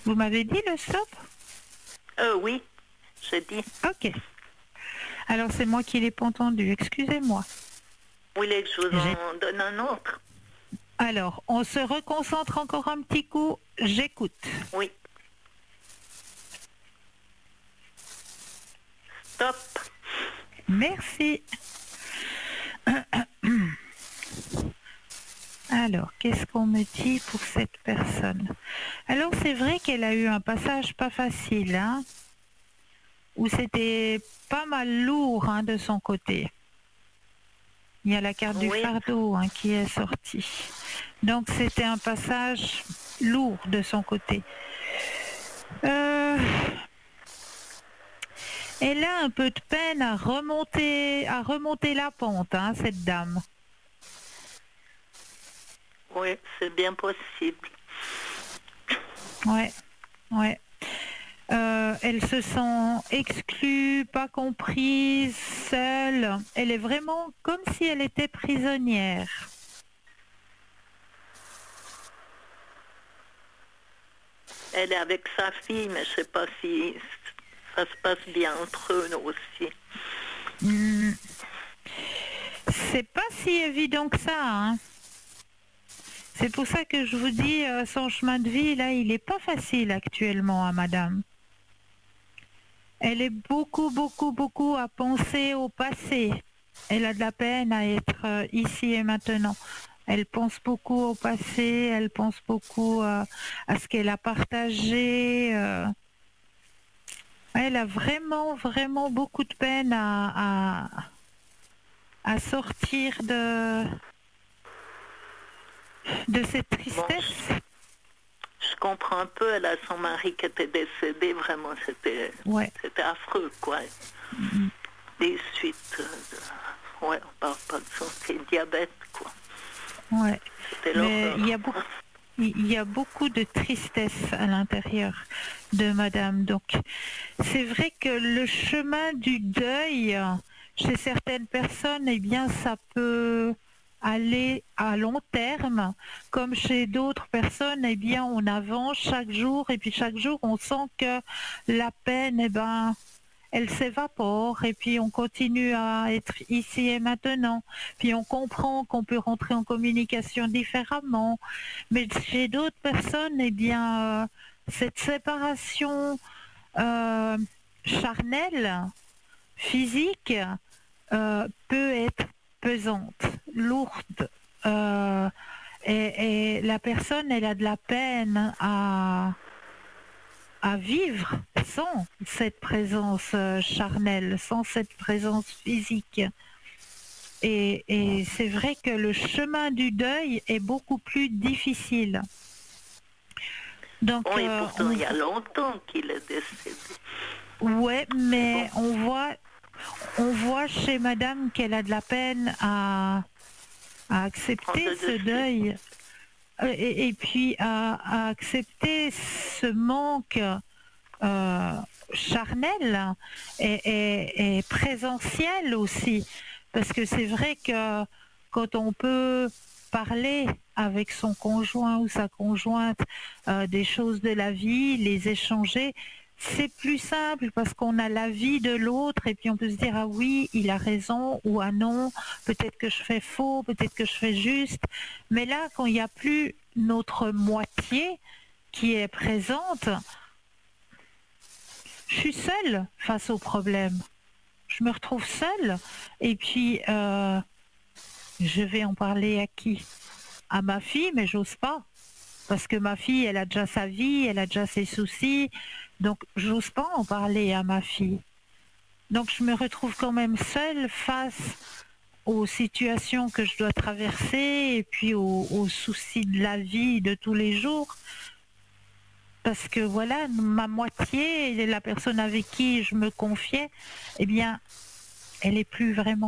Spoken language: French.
Vous m'avez dit le stop? Oui, j'ai dit. Ok. Alors c'est moi qui l'ai pas entendu, excusez-moi. Vous voulez que je vous en donne un autre? Alors, on se reconcentre encore un petit coup, j'écoute. Oui. Stop. Merci. Alors, qu'est-ce qu'on me dit pour cette personne? Alors, c'est vrai qu'elle a eu un passage pas facile, hein, où c'était pas mal lourd, hein, de son côté. Il y a la carte du fardeau, hein, qui est sortie. Donc, c'était un passage lourd de son côté. Elle a un peu de peine à remonter la pente, hein, cette dame. Oui, c'est bien possible. Ouais. Elle se sent exclue, pas comprise, seule. Elle est vraiment comme si elle était prisonnière. Elle est avec sa fille, mais je ne sais pas si ça se passe bien entre eux aussi. C'est pas si évident que ça, hein. C'est pour ça que je vous dis, son chemin de vie, là, il n'est pas facile actuellement, hein, madame. Elle est beaucoup à penser au passé. Elle a de la peine à être ici et maintenant. Elle pense beaucoup au passé, elle pense beaucoup à ce qu'elle a partagé. Elle a vraiment beaucoup de peine à sortir de cette tristesse. Bon, je comprends un peu, elle a son mari qui était décédé, vraiment, c'était affreux, quoi. Des suites, on parle pas de santé, diabète, quoi. Ouais. Mais il y a beaucoup de tristesse à l'intérieur de madame. Donc, c'est vrai que le chemin du deuil, chez certaines personnes, eh bien, ça peut aller à long terme, comme chez d'autres personnes, eh bien, on avance chaque jour, et puis chaque jour, on sent que la peine, eh ben, elle s'évapore, et puis on continue à être ici et maintenant. Puis on comprend qu'on peut rentrer en communication différemment. Mais chez d'autres personnes, eh bien, cette séparation charnelle, physique, peut être pesante, lourde. Et la personne, elle a de la peine à vivre sans cette présence charnelle, sans cette présence physique. Et c'est vrai que le chemin du deuil est beaucoup plus difficile. Donc, oui, pourtant, il y a longtemps qu'il est décédé. Ouais, mais on voit chez madame qu'elle a de la peine à accepter ce deuil. Et puis à accepter ce manque charnel et présentiel aussi. Parce que c'est vrai que quand on peut parler avec son conjoint ou sa conjointe des choses de la vie, les échanger, c'est plus simple parce qu'on a l'avis de l'autre et puis on peut se dire ah oui, il a raison ou ah non, peut-être que je fais faux, peut-être que je fais juste. Mais là, quand il n'y a plus notre moitié qui est présente, je suis seule face au problème. Je me retrouve seule et puis je vais en parler à qui? À ma fille, mais j'ose pas. Parce que ma fille, elle a déjà sa vie, elle a déjà ses soucis, donc j'ose pas en parler à ma fille. Donc je me retrouve quand même seule face aux situations que je dois traverser et puis aux soucis de la vie de tous les jours. Parce que voilà, ma moitié, la personne avec qui je me confiais, eh bien, elle est plus vraiment